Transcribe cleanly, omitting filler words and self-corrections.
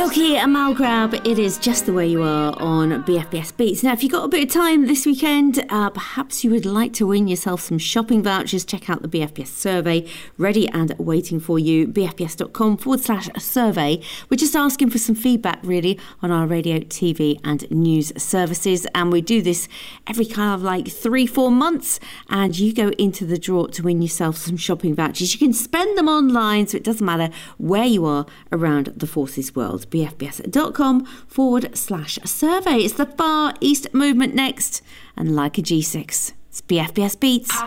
Loki and Malgrab, it is Just the Way You Are on BFBS Beats. Now, if you've got a bit of time this weekend, perhaps you would like to win yourself some shopping vouchers. Check out the BFBS survey, ready and waiting for you, bfbs.com/survey. We're just asking for some feedback, really, on our radio, TV and news services. And we do this every kind of like 3-4 months. And you go into the draw to win yourself some shopping vouchers. You can spend them online, so it doesn't matter where you are around the Forces world. bfbs.com/survey. It's the Far East Movement next, and Like a G6. It's BFBS Beats.